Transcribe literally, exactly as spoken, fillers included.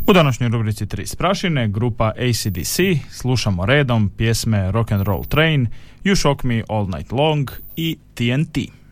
U današnjoj rubrici Tri sprašine grupa A C D C slušamo redom pjesme Rock and Roll Train, You Shock Me All Night Long i T N T.